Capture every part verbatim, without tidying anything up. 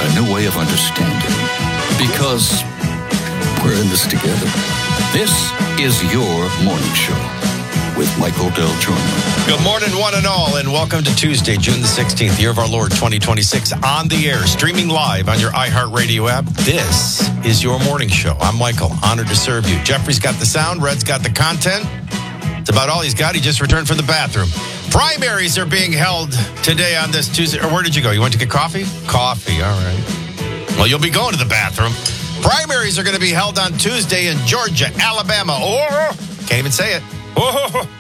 a new way of understanding. Because we're in this together. This is your morning show with Michael Del Giorno. Good morning, one and all, and welcome to Tuesday, June the sixteenth, year of our Lord, twenty twenty-six, on the air, streaming live on your iHeartRadio app. This is your morning show. I'm Michael, honored to serve you. Jeffrey's got the sound, Red's got the content. It's about all he's got. He just returned from the bathroom. Primaries are being held today on this Tuesday. Or where did you go? You went to get coffee? Coffee, all right. Well, you'll be going to the bathroom. Primaries are going to be held on Tuesday in Georgia, Alabama, or, can't even say it. Oh,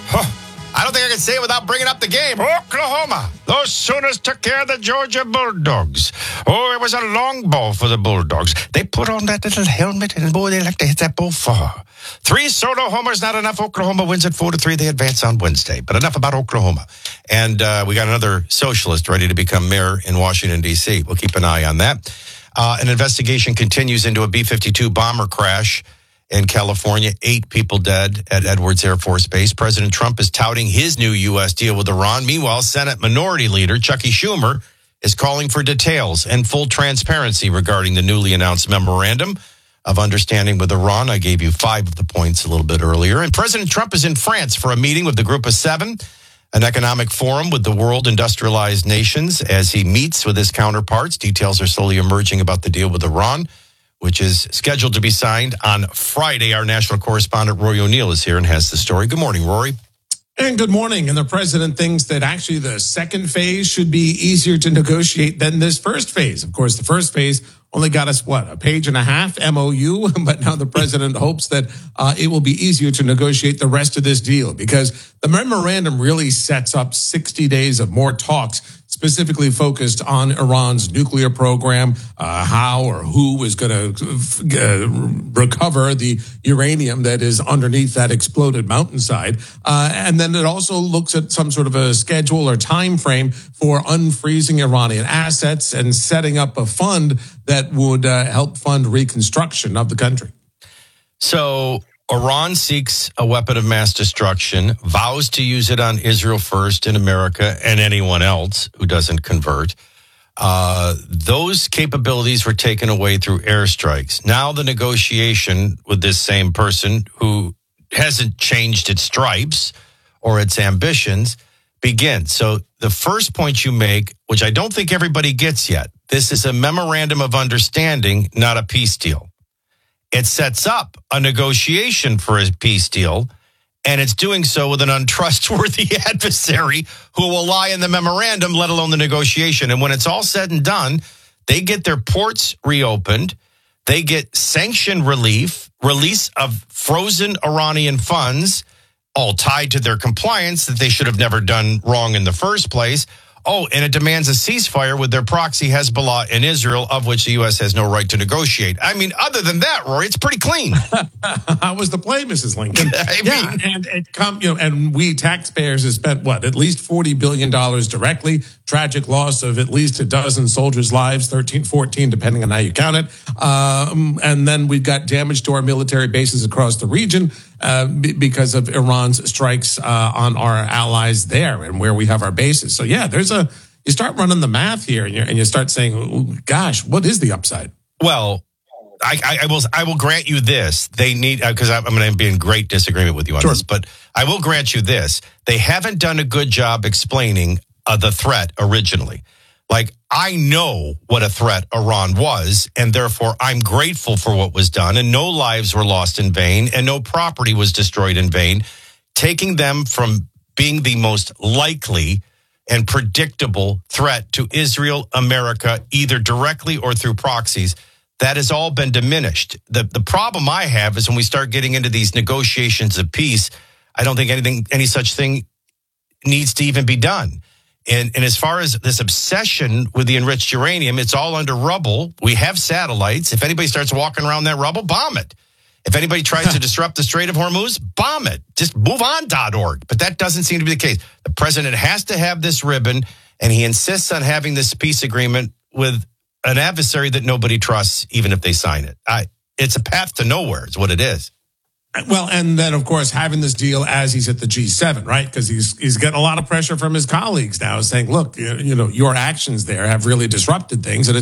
I don't think I can say it without bringing up the game. Oklahoma. Those Sooners took care of the Georgia Bulldogs. Oh, it was a long ball for the Bulldogs. They put on that little helmet, and boy, they like to hit that ball far. Three solo homers, not enough. Oklahoma wins at four to three. They advance on Wednesday. But enough about Oklahoma. And uh, we got another socialist ready to become mayor in Washington, D C. We'll keep an eye on that. Uh, an investigation continues into a B fifty-two bomber crash in California. Eight people dead at Edwards Air Force Base. President Trump is touting his new U S deal with Iran. Meanwhile, Senate Minority Leader Chuckie Schumer is calling for details and full transparency regarding the newly announced memorandum of understanding with Iran. I gave you five of the points a little bit earlier. And President Trump is in France for a meeting with the Group of Seven, an economic forum with the world industrialized nations, as he meets with his counterparts. Details are slowly emerging about the deal with Iran, which is scheduled to be signed on Friday. Our national correspondent, Rory O'Neill, is here and has the story. Good morning, Rory. And good morning. And the president thinks that actually the second phase should be easier to negotiate than this first phase. Of course, the first phase only got us, what, a page and a half M O U? But now the president hopes that uh, it will be easier to negotiate the rest of this deal, because the memorandum really sets up sixty days of more talks, specifically focused on Iran's nuclear program, uh, how or who is going to uh, recover the uranium that is underneath that exploded mountainside. Uh, and then it also looks at some sort of a schedule or time frame for unfreezing Iranian assets and setting up a fund that would uh, help fund reconstruction of the country. So Iran seeks a weapon of mass destruction, vows to use it on Israel first in America and anyone else who doesn't convert. Uh, those capabilities were taken away through airstrikes. Now the negotiation with this same person who hasn't changed its stripes or its ambitions begins. So the first point you make, which I don't think everybody gets yet, this is a memorandum of understanding, not a peace deal. It sets up a negotiation for a peace deal, and it's doing so with an untrustworthy adversary who will lie in the memorandum, let alone the negotiation. And when it's all said and done, they get their ports reopened, they get sanction relief, release of frozen Iranian funds, all tied to their compliance that they should have never done wrong in the first place. Oh, and it demands a ceasefire with their proxy Hezbollah in Israel, of which the U S has no right to negotiate. I mean, other than that, Rory, it's pretty clean. How was the play, Missus Lincoln? I yeah, mean, and it come, you know, and we taxpayers have spent what, at least forty billion dollars directly. Tragic loss of at least a dozen soldiers' lives, thirteen, fourteen, depending on how you count it. Um, and then we've got damage to our military bases across the region uh, b- because of Iran's strikes uh, on our allies there and where we have our bases. So yeah, there's a. You start running the math here, and you and you start saying, oh, "Gosh, what is the upside?" Well, I, I, I will. I will grant you this. They need, because I'm going to be in great disagreement with you on Sure. this, but I will grant you this: they haven't done a good job explaining uh, the threat originally. Like, I know what a threat Iran was, and therefore I'm grateful for what was done, and no lives were lost in vain, and no property was destroyed in vain. Taking them from being the most likely and predictable threat to Israel, America, either directly or through proxies, that has all been diminished. The the problem I have is when we start getting into these negotiations of peace, I don't think anything, any such thing needs to even be done. And, and as far as this obsession with the enriched uranium, it's all under rubble. We have satellites. If anybody starts walking around that rubble, bomb it. If anybody tries to disrupt the Strait of Hormuz, bomb it. Just move on dot org. But that doesn't seem to be the case. The president has to have this ribbon, and he insists on having this peace agreement with an adversary that nobody trusts, even if they sign it. I, it's a path to nowhere is what it is. Well, and then, of course, having this deal as he's at the G seven, right? Because he's he's getting a lot of pressure from his colleagues now saying, look, you, you know, your actions there have really disrupted things. And